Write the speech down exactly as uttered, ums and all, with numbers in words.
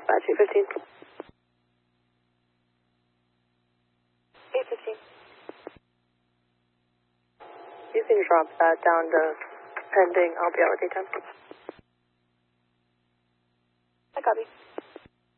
uh, two fifteen. eight fifteen. You can drop that down to pending. I'll be out with you ten. I copy.